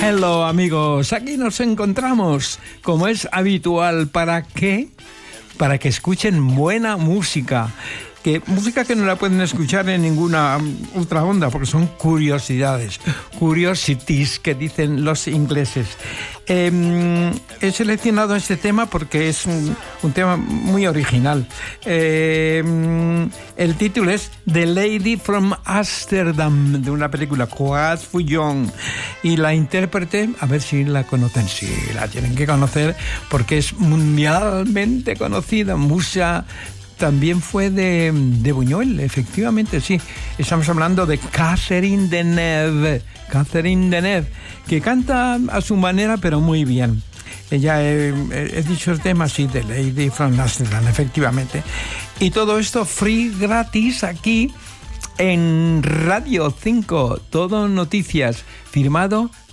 Hello amigos, aquí nos encontramos, como es habitual. ¿Para qué? Para que escuchen buena música. Música que no la pueden escuchar en ninguna otra onda, porque son curiosidades, curiosities, que dicen los ingleses. He seleccionado este tema porque es un tema muy original. El título es The Lady from Amsterdam, de una película, Quad Fuyong, y la intérprete, a ver si la conocen, sí, la tienen que conocer porque es mundialmente conocida. Musa también fue de Buñuel, efectivamente, sí. Estamos hablando de Catherine Deneuve. Catherine Deneuve, que canta a su manera, pero muy bien. Ella, he dicho el tema, sí, de Lady from Amsterdam, efectivamente. Y todo esto free, gratis, aquí en Radio 5. Todo noticias. Firmado